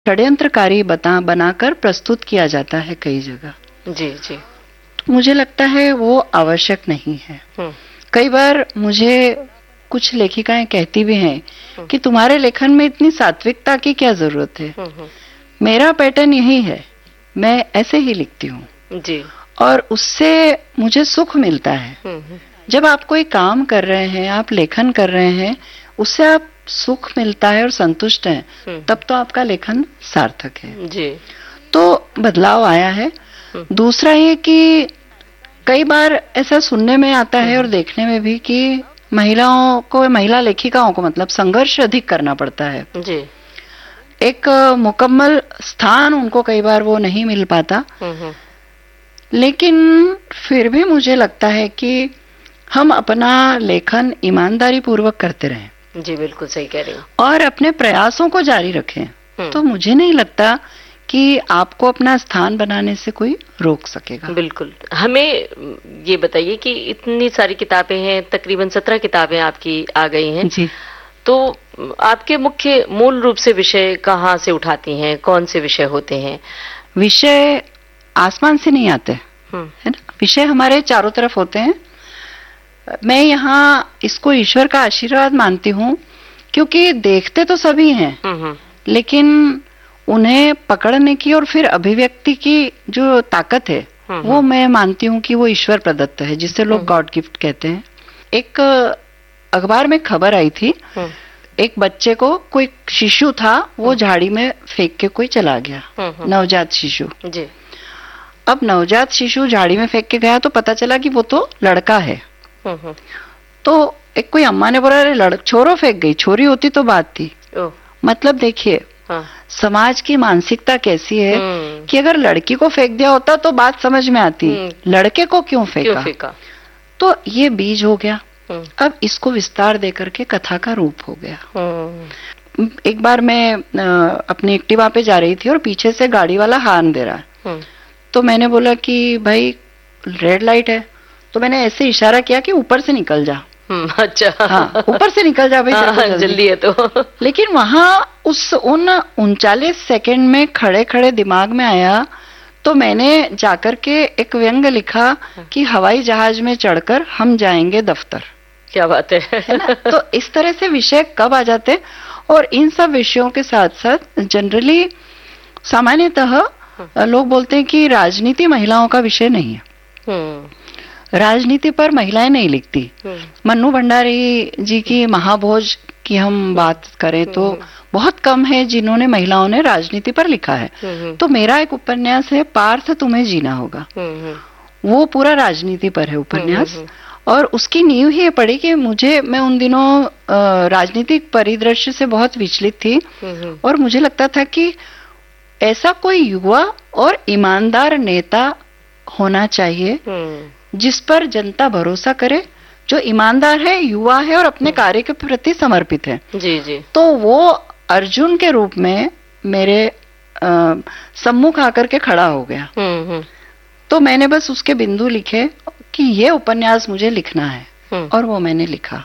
षड्यंत्रकारी बनाकर प्रस्तुत किया जाता है कई जगह। जी जी। मुझे लगता है वो आवश्यक नहीं है। कई बार मुझे कुछ लेखिकाएं कहती भी हैं कि तुम्हारे लेखन में इतनी सात्विकता की क्या जरूरत है। मेरा पैटर्न यही है, मैं ऐसे ही लिखती हूँ जी, और उससे मुझे सुख मिलता है। जब आप कोई काम कर रहे हैं, आप लेखन कर रहे हैं, उससे आप सुख मिलता है और संतुष्ट हैं, तब तो आपका लेखन सार्थक है जी। तो बदलाव आया है। दूसरा ये कि कई बार ऐसा सुनने में आता है और देखने में भी कि महिला लेखिकाओं को मतलब संघर्ष अधिक करना पड़ता है जी। एक मुकम्मल स्थान उनको कई बार वो नहीं मिल पाता। लेकिन फिर भी मुझे लगता है कि हम अपना लेखन ईमानदारी पूर्वक करते रहें। जी बिल्कुल सही कह रही हूँ। और अपने प्रयासों को जारी रखें। तो मुझे नहीं लगता कि आपको अपना स्थान बनाने से कोई रोक सकेगा। बिल्कुल। हमें ये बताइए कि इतनी सारी किताबें हैं, तकरीबन 17 किताबें आपकी आ गई हैं जी। तो आपके मुख्य मूल रूप से विषय कहाँ से उठाती हैं, कौन से विषय होते हैं? विषय आसमान से नहीं आते है ना, विषय हमारे चारों तरफ होते हैं। मैं यहाँ इसको ईश्वर का आशीर्वाद मानती हूँ क्योंकि देखते तो सभी हैं लेकिन उन्हें पकड़ने की और फिर अभिव्यक्ति की जो ताकत है वो मैं मानती हूँ कि वो ईश्वर प्रदत्त है, जिसे लोग गॉड गिफ्ट कहते हैं। एक अखबार में खबर आई थी, एक बच्चे को कोई शिशु था, वो झाड़ी में फेंक के कोई चला गया, नवजात शिशु। जी। अब नवजात शिशु झाड़ी में फेंक के गया तो पता चला कि वो तो लड़का है। तो एक कोई अम्मा ने बोला अरे छोरो फेंक गई, छोरी होती तो बात थी। मतलब देखिए समाज की मानसिकता कैसी है कि अगर लड़की को फेंक दिया होता तो बात समझ में आती, लड़के को क्यों फेंका? तो ये बीज हो गया। अब इसको विस्तार देकर के कथा का रूप हो गया। एक बार मैं अपनी एक्टिवा पे जा रही थी और पीछे से गाड़ी वाला हॉर्न दे रहा है, तो मैंने बोला कि भाई रेड लाइट है, तो मैंने ऐसे इशारा किया कि ऊपर से निकल जा। अच्छा। हाँ, ऊपर से निकल जा भाई, जल्दी है तो। लेकिन वहां उन 39 सेकंड में खड़े खड़े दिमाग में आया तो मैंने जाकर के एक व्यंग लिखा कि हवाई जहाज में चढ़कर हम जाएंगे दफ्तर। क्या बात है ना? तो इस तरह से विषय कब आ जाते, और इन सब विषयों के साथ साथ जनरली सामान्यतः लोग बोलते हैं कि राजनीति महिलाओं का विषय नहीं है। राजनीति पर महिलाएं नहीं लिखती। मन्नू भंडारी जी की महाभोज की हम बात करें तो बहुत कम है जिन्होंने महिलाओं ने राजनीति पर लिखा है। तो मेरा एक उपन्यास है पार्थ तुम्हें जीना होगा, वो पूरा राजनीति पर है उपन्यास। और उसकी नींव ही पड़ी कि मैं उन दिनों राजनीतिक परिदृश्य से बहुत विचलित थी और मुझे लगता था कि ऐसा कोई युवा और ईमानदार नेता होना चाहिए जिस पर जनता भरोसा करे, जो ईमानदार है, युवा है और अपने कार्य के प्रति समर्पित है। जी जी। तो वो अर्जुन के रूप में मेरे सम्मुख आकर के खड़ा हो गया। तो मैंने बस उसके बिंदु लिखे कि ये उपन्यास मुझे लिखना है और वो मैंने लिखा।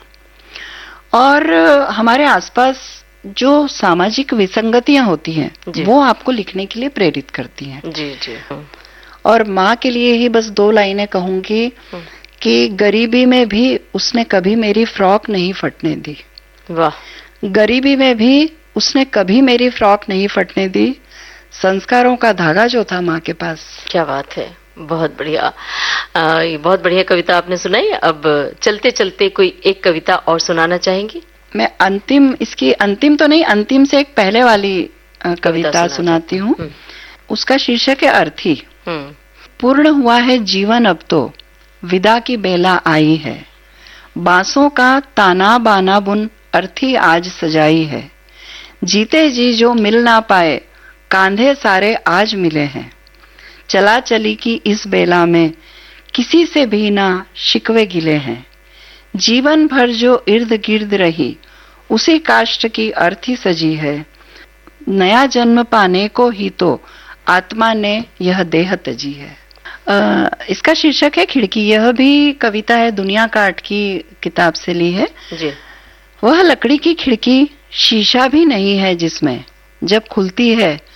और हमारे आसपास जो सामाजिक विसंगतियां होती हैं वो आपको लिखने के लिए प्रेरित करती हैं। जी जी। और माँ के लिए ही बस 2 लाइनें कहूंगी कि गरीबी में भी उसने कभी मेरी फ्रॉक नहीं फटने दी। वाह। गरीबी में भी उसने कभी मेरी फ्रॉक नहीं फटने दी, संस्कारों का धागा जो था माँ के पास। क्या बात है, बहुत बढ़िया। ये बहुत बढ़िया कविता आपने सुनाई। अब चलते चलते कोई एक कविता और सुनाना चाहेंगी? मैं इसकी अंतिम तो नहीं, अंतिम से एक पहले वाली कविता सुनाती हूँ। उसका शीर्षक है अर्थी। पूर्ण हुआ है जीवन अब तो विदा की बेला आई है, बांसों का ताना बाना बुन अर्थी आज सजाई है। जीते जी जो मिल ना पाए कांधे सारे आज मिले हैं, चला चली की इस बेला में किसी से भी ना शिकवे गिले हैं। जीवन भर जो इर्द गिर्द रही उसी काष्ठ की अर्थी सजी है, नया जन्म पाने को ही तो आत्मा ने यह देह तजी है। इसका शीर्षक है खिड़की। यह भी कविता है दुनिया काट की किताब से ली है जी। वह लकड़ी की खिड़की शीशा भी नहीं है जिसमें जब खुलती है